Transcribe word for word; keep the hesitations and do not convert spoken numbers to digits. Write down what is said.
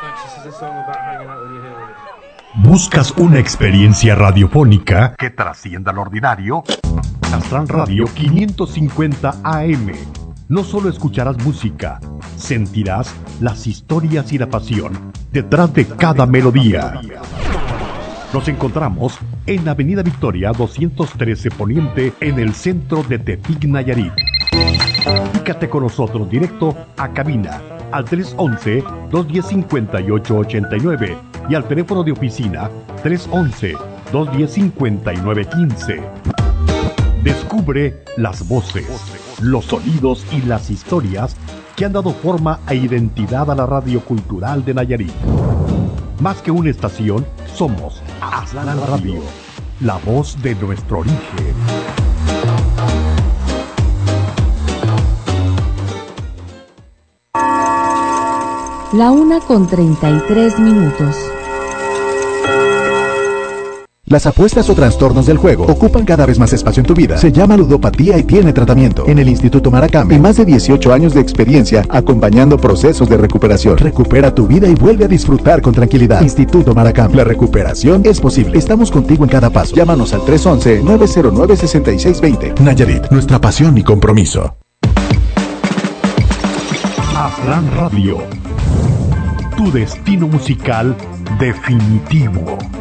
¿Buscas una experiencia radiofónica que trascienda lo ordinario? Aztlán Radio quinientos cincuenta A M. No solo escucharás música, sentirás las historias y la pasión detrás de cada melodía. Nos encontramos en Avenida Victoria doscientos trece Poniente, en el centro de Tepic, Nayarit. Comunícate con nosotros directo a cabina al tres once, dos diez, cincuenta y ocho ochenta y nueve y al teléfono de oficina tres once, dos diez, cincuenta y nueve quince. Descubre las voces, los sonidos y las historias que han dado forma e identidad a la radio cultural de Nayarit. Más que una estación, somos Aztlán Radio, la voz de nuestro origen. La una con treinta y tres minutos. Las apuestas o trastornos del juego ocupan cada vez más espacio en tu vida. Se llama ludopatía y tiene tratamiento. En el Instituto Maracame, más de dieciocho años de experiencia acompañando procesos de recuperación. Recupera tu vida y vuelve a disfrutar con tranquilidad. Instituto Maracame, la recuperación es posible. Estamos contigo en cada paso. Llámanos al tres once, nueve cero nueve, seis seis dos cero. Nayarit, nuestra pasión y compromiso. Aztlán Radio, tu destino musical definitivo.